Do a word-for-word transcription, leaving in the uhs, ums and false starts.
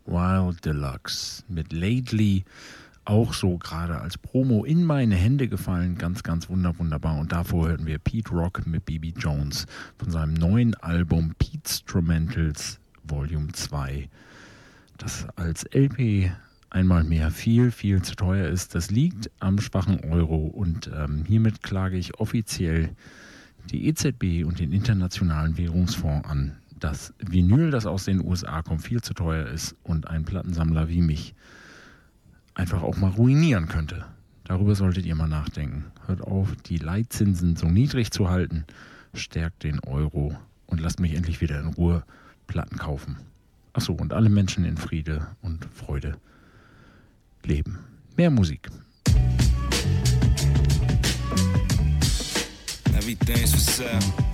Wild Deluxe mit Lately, auch so gerade als Promo in meine Hände gefallen, ganz, ganz wunder, wunderbar. Und davor hörten wir Pete Rock mit B B Jones von seinem neuen Album Petestrumentals Volume zwei, das als L P einmal mehr viel, viel zu teuer ist. Das liegt am schwachen Euro und ähm, hiermit klage ich offiziell die E Z B und den Internationalen Währungsfonds an, dass Vinyl, das aus den U S A kommt, viel zu teuer ist und ein Plattensammler wie mich einfach auch mal ruinieren könnte. Darüber solltet ihr mal nachdenken. Hört auf, die Leitzinsen so niedrig zu halten, stärkt den Euro und lasst mich endlich wieder in Ruhe Platten kaufen. Achso, und alle Menschen in Friede und Freude leben. Mehr Musik. Everything's for sale.